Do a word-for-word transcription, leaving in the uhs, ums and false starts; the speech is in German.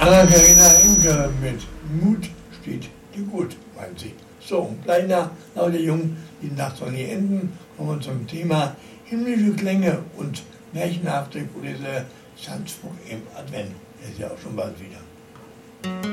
Anna-Karina Enke mit Mut steht dir gut, meint sie. So, und gleich nach Lauter Jung, die Nacht soll nie enden, kommen wir zum Thema himmlische Klänge und märchenhafte Kulisse Salzburg im Advent. Das ist ja auch schon bald wieder.